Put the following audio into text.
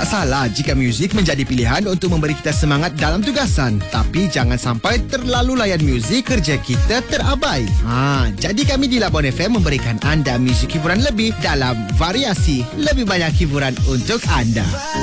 Tak salah jika muzik menjadi pilihan untuk memberi kita semangat dalam tugasan. Tapi jangan sampai terlalu layan muzik, kerja kita terabai. Jadi kami di Labuan FM memberikan anda muzik hiburan lebih dalam variasi. Lebih banyak hiburan untuk anda.